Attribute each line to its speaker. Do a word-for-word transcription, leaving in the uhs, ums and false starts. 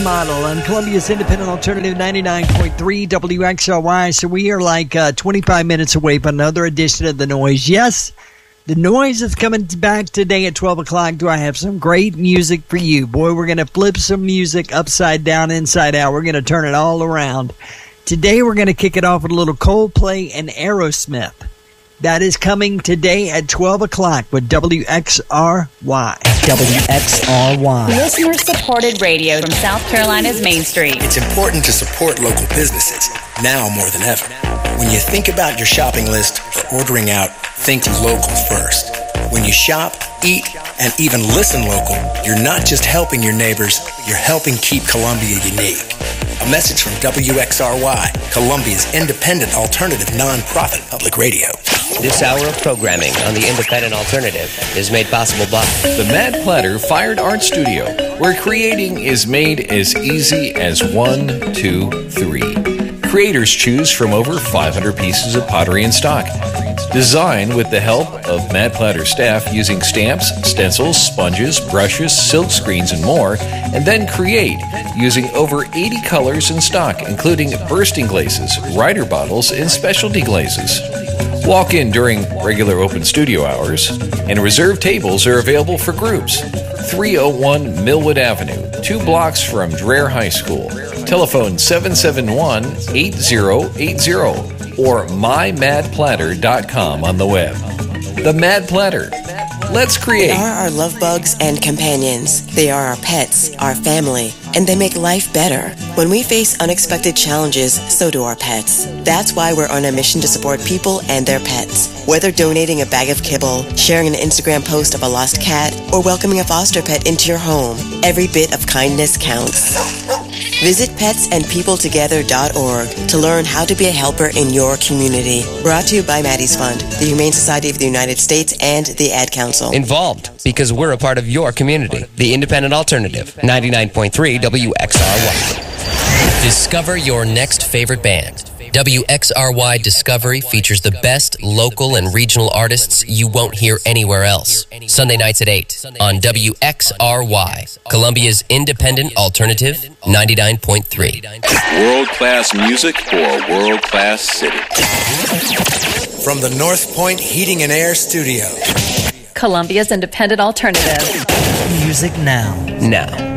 Speaker 1: Model on Columbia's Independent Alternative ninety-nine point three W X R Y. So we are like uh, twenty-five minutes away from another edition of The Noise. Yes, The Noise is coming back today at twelve o'clock. Do I have some great music for you? Boy, we're going to flip some music upside down, inside out. We're going to turn it all around. Today we're going to kick it off with a little Coldplay and Aerosmith. That is coming today at twelve o'clock with W X R Y. W X R Y.
Speaker 2: Listener-supported radio from South Carolina's Main Street.
Speaker 3: It's important to support local businesses, now more than ever. When you think about your shopping list or ordering out, think local first. When you shop, eat, and even listen local, you're not just helping your neighbors, you're helping keep Columbia unique. A message from W X R Y, Columbia's independent alternative nonprofit public radio.
Speaker 4: This hour of programming on the Independent Alternative is made possible by
Speaker 5: the Mad Platter Fine Art Studio, where creating is made as easy as one, two, three. Creators choose from over five hundred pieces of pottery in stock. Design with the help of Mad Platter staff using stamps, stencils, sponges, brushes, silk screens, and more, and then create using over eighty colors in stock, including bursting glazes, rider bottles, and specialty glazes. Walk in during regular open studio hours, and reserved tables are available for groups. three oh one Millwood Avenue, two blocks from Dreher High School. Telephone seven seven one, eight oh eight oh or my mad platter dot com on the web. The Mad Platter. Let's create.
Speaker 6: They are our love bugs and companions. They are our pets, our family, and they make life better. When we face unexpected challenges, so do our pets. That's why we're on a mission to support people and their pets. Whether donating a bag of kibble, sharing an Instagram post of a lost cat, or welcoming a foster pet into your home, every bit of kindness counts. Visit pets and people together dot org to learn how to be a helper in your community. Brought to you by Maddie's Fund, the Humane Society of the United States, and the Ad Council.
Speaker 4: Involved because we're a part of your community. The Independent Alternative, ninety-nine point three W X R Y. Discover your next favorite band. W X R Y Discovery features the best local and regional artists you won't hear anywhere else. Sunday nights at eight on W X R Y, Columbia's independent alternative, ninety-nine point three.
Speaker 7: World-class music for a world-class city.
Speaker 3: From the North Point Heating and Air Studio.
Speaker 2: Columbia's independent alternative.
Speaker 1: Music now.
Speaker 4: Now.